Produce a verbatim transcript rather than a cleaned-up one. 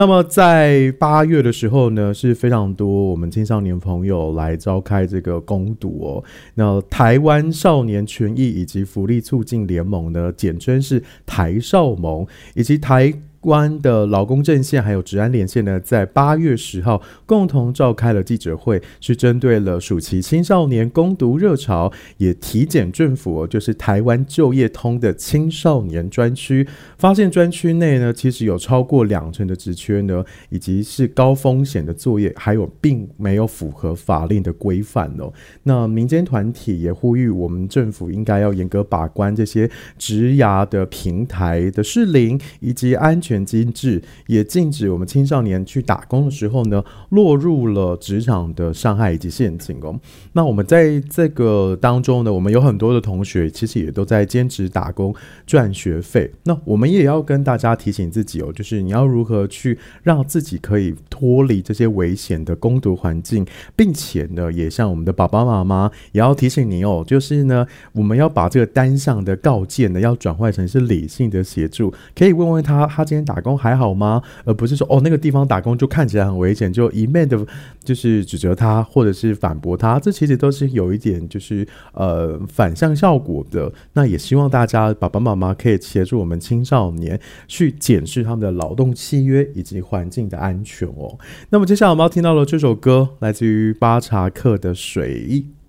那么在八月的时候呢，是非常多我们青少年朋友来召开这个公读哦。那台湾少年权益以及福利促进联盟呢，简称是台少盟，以及台湾的劳工阵线还有职安连线呢，在八月十号共同召开了记者会，是针对了暑期青少年攻读热潮，也体检政府、哦、就是台湾就业通的青少年专区，发现专区内呢，其实有超过两成的职缺呢，以及是高风险的作业，还有并没有符合法令的规范哦。那民间团体也呼吁我们政府应该要严格把关这些职涯的平台的适龄以及安全机制，也禁止我们青少年去打工的时候呢，落入了职场的伤害以及陷阱哦。那我们在这个当中呢，我们有很多的同学其实也都在兼职打工赚学费。那我们也要跟大家提醒自己哦，就是你要如何去让自己可以脱离这些危险的攻读环境，并且呢，也像我们的爸爸妈妈也要提醒你哦，就是呢，我们要把这个单向的告诫呢，要转换成是理性的协助，可以问问他，他今天打工还好吗？而不是说哦那个地方打工就看起来很危险，就一昧的就是指责他或者是反驳他，这其实都是有一点就是呃反向效果的。那也希望大家爸爸妈妈可以协助我们青少年去检视他们的劳动契约以及环境的安全哦。那么接下来我们要听到的这首歌来自于巴查克的水。